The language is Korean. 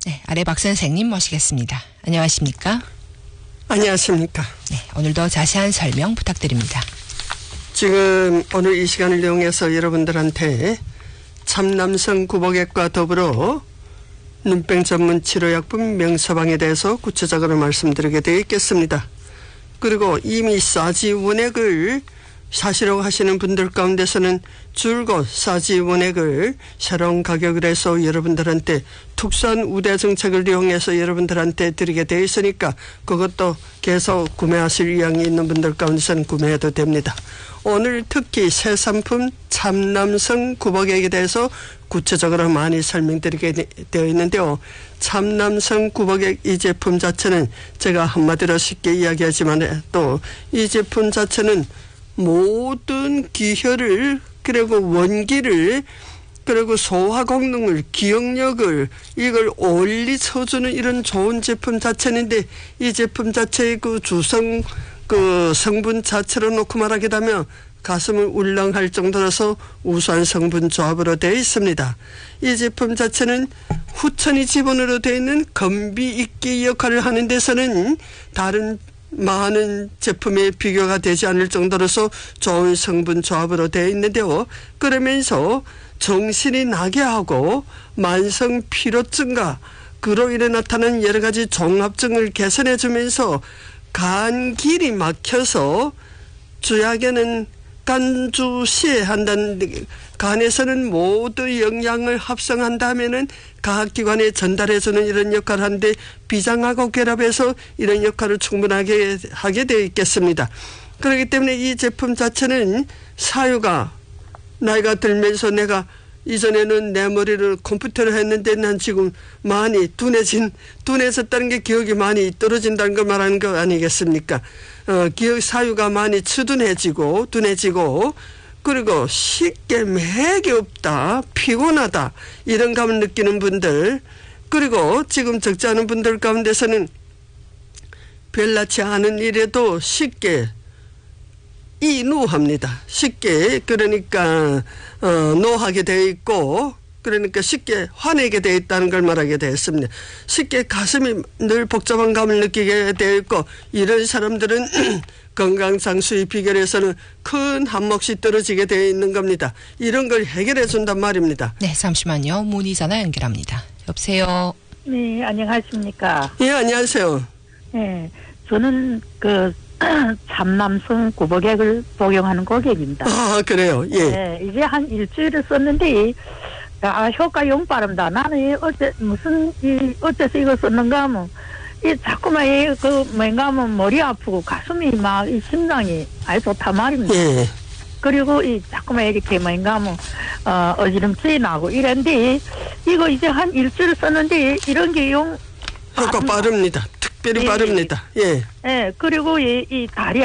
네, 아래 박 선생님 모시겠습니다. 안녕하십니까? 안녕하십니까? 네, 오늘도 자세한 설명 부탁드립니다. 지금 오늘 이 시간을 이용해서 여러분들한테 참남성 구복액과 더불어 눈병 전문 치료약품 명서방에 대해서 구체적으로 말씀드리게 되어 있겠습니다. 그리고 이미 싸지원액을 사시려고 하시는 분들 가운데서는 줄곧 싸지원액을 새로운 가격을 해서 여러분들한테 특수한 우대 정책을 이용해서 여러분들한테 드리게 되어 있으니까 그것도 계속 구매하실 의향이 있는 분들 가운데서는 구매해도 됩니다. 오늘 특히 새 상품 참남성 구복액에 대해서 구체적으로 많이 설명드리게 되어 있는데요. 참남성 구복액 이 제품 자체는 제가 한마디로 쉽게 이야기하지만 또 이 제품 자체는 모든 기혈을 그리고 원기를 그리고 소화功能을 기억력을 이걸 올리쳐주는 이런 좋은 제품 자체인데 이 제품 자체의 그 주성 그 성분 자체로 놓고 말하게 되면 가슴을 울렁할 정도로서 우수한 성분 조합으로 되어 있습니다. 이 제품 자체는 후천이 지분으로 되어 있는 건비익기 역할을 하는 데서는 다른 많은 제품에 비교가 되지 않을 정도로서 좋은 성분 조합으로 되어 있는데요. 그러면서 정신이 나게 하고 만성 피로증과 그로 인해 나타나는 여러 가지 종합증을 개선해 주면서 간길이 막혀서 주약에는 간주시한다는 간에서는 모두 영양을 합성한다면은 각기관에 전달해주는 이런 역할을 하는데 비장하고 결합해서 이런 역할을 충분하게 하게 되어 있겠습니다. 그렇기 때문에 이 제품 자체는 사유가 나이가 들면서 내가 이전에는 내 머리를 컴퓨터로 했는데 난 지금 많이 둔해졌다는 게 기억이 많이 떨어진다는 걸 말하는 거 아니겠습니까? 기억 사유가 많이 둔해지고 그리고 쉽게 맥이 없다, 피곤하다 이런 감을 느끼는 분들 그리고 지금 적지 않은 분들 가운데서는 별나치 않은 일에도 쉽게 이노합니다. 쉽게 그러니까 노하게 되어 있고 그러니까 쉽게 화내게 되어 있다는 걸 말하게 되었습니다. 쉽게 가슴이 늘 복잡한 감을 느끼게 되어 있고 이런 사람들은 건강상 수입 비결에서는 큰 한 몫이 떨어지게 되어 있는 겁니다. 이런 걸 해결해 준단 말입니다. 네, 잠시만요. 문의 전화 연결합니다. 여보세요. 네, 안녕하십니까? 예, 안녕하세요. 네, 저는 참남성 구복액을 복용하는 고객입니다. 아, 그래요? 예. 네, 이제 한 일주일을 썼는데 효과 영빠릅니다. 나는 어째서 이거 썼는가 하면 자꾸만 뭔가 하면 머리 아프고 가슴이 막 심장이 아주 좋다 말입니다. 예. 그리고 자꾸만 이렇게 뭔가 하면 어지럼증이 나고 이런데 이거 이제 한 일주일 썼는데 이런 게 효과 빠릅니다. 특별히 빠릅니다. 예. 예, 그리고 이 다리